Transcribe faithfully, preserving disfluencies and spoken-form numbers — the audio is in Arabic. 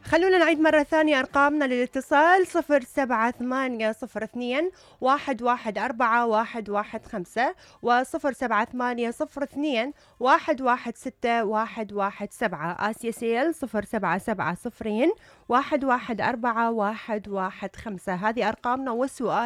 خلونا نعيد مرة ثانية أرقامنا للاتصال صفر سبعة ثمانية صفر اثنين واحد واحد أربعة واحد واحد خمسة وصفر سبعة ثمانية صفر اثنين واحد واحد ستة واحد واحد سبعة. آسيا سيل صفر سبعة سبعة صفرين واحد واحد أربعة واحد واحد خمسة. هذه أرقامنا والسؤال